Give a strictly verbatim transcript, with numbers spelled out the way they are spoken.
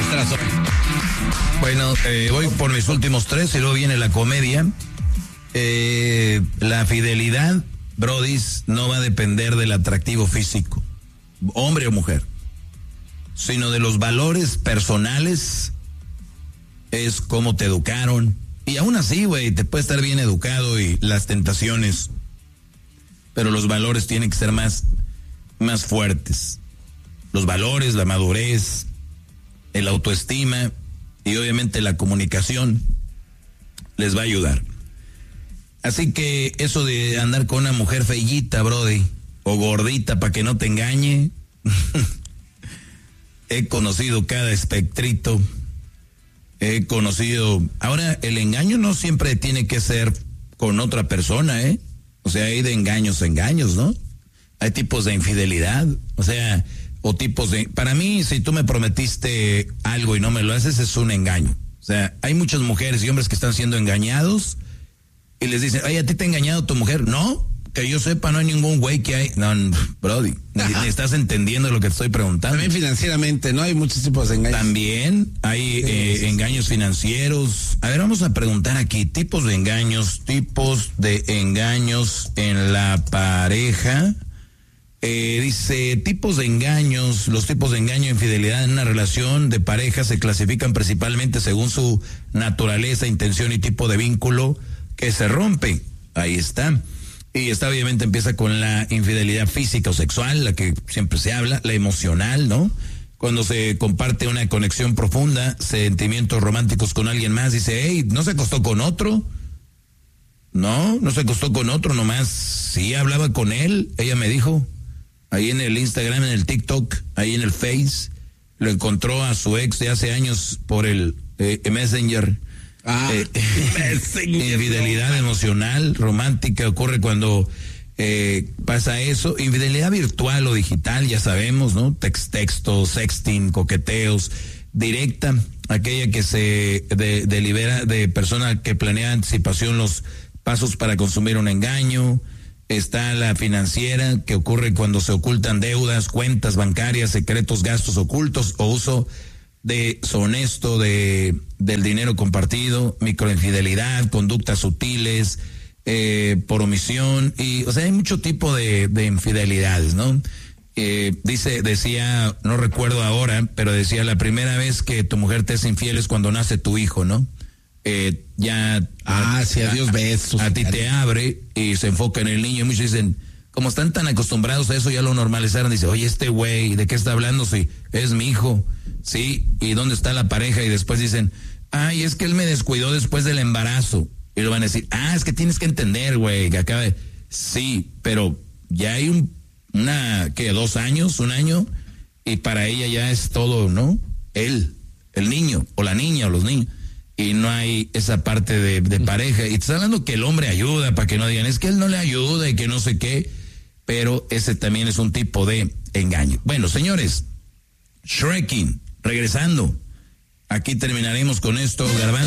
nuestras horas. Bueno, eh, voy por mis últimos tres y luego viene la comedia. Eh, la fidelidad, brodis, no va a depender del atractivo físico, hombre o mujer, sino de los valores personales. Es cómo te educaron. Y aún así, güey, te puede estar bien educado y las tentaciones, pero los valores tienen que ser más, más fuertes. Los valores, la madurez, el autoestima y obviamente la comunicación les va a ayudar. Así que eso de andar con una mujer feillita, brody, o gordita para que no te engañe, he conocido cada espectrito, he conocido... Ahora, el engaño no siempre tiene que ser con otra persona, ¿eh? O sea, hay de engaños a engaños, ¿no? Hay tipos de infidelidad, o sea, o tipos de... Para mí, si tú me prometiste algo y no me lo haces, es un engaño. O sea, hay muchas mujeres y hombres que están siendo engañados y les dicen, ay, ¿a ti te ha engañado tu mujer? No, que yo sepa, no hay ningún güey que hay... No, brody, ni, ni estás entendiendo lo que te estoy preguntando. También financieramente, ¿no? Hay muchos tipos de engaños. También hay sí, eh, sí, sí. engaños financieros. A ver, vamos a preguntar aquí, tipos de engaños, tipos de engaños en la pareja. Eh, dice, tipos de engaños, los tipos de engaño e infidelidad en una relación de pareja se clasifican principalmente según su naturaleza, intención y tipo de vínculo que se rompe. Ahí está. Y esta obviamente empieza con la infidelidad física o sexual, la que siempre se habla, la emocional, ¿no? Cuando se comparte una conexión profunda, sentimientos románticos con alguien más, dice, hey, ¿no se acostó con otro? No, no se acostó con otro, nomás sí hablaba con él, ella me dijo, ahí en el Instagram, en el TikTok, ahí en el Face, lo encontró a su ex de hace años por el eh, Messenger. Ah, eh, infidelidad emocional, romántica, ocurre cuando eh, pasa eso. Infidelidad virtual o digital, ya sabemos, ¿no? Text, texto, sexting, coqueteos, directa, aquella que se de, delibera de persona que planea anticipación los pasos para consumir un engaño. Está la financiera, que ocurre cuando se ocultan deudas, cuentas bancarias, secretos, gastos ocultos o uso deshonesto de del dinero compartido, microinfidelidad, conductas sutiles, eh, por omisión, y o sea, hay mucho tipo de, de infidelidades, ¿no? Eh, dice, decía, no recuerdo ahora, pero decía, la primera vez que tu mujer te es infiel es cuando nace tu hijo, ¿no? Eh, ya... Ah, a, sí, a Dios besos. A, a ti te abre y se enfoca en el niño, y muchos dicen, como están tan acostumbrados a eso, ya lo normalizaron, dice, oye, este güey, ¿de qué está hablando? Sí, es mi hijo. Sí, ¿y dónde está la pareja? Y después dicen, ay, es que él me descuidó después del embarazo. Y lo van a decir, ah, es que tienes que entender, güey, que acaba de... Sí, pero ya hay un, una, ¿qué? Dos años, un año, y para ella ya es todo, ¿no? Él, el niño, o la niña, o los niños. Y no hay esa parte de, de pareja. Y te está hablando que el hombre ayuda, para que no digan, es que él no le ayuda y que no sé qué. Pero ese también es un tipo de engaño. Bueno, señores, Shreking, regresando. Aquí terminaremos con esto, Garbanzo.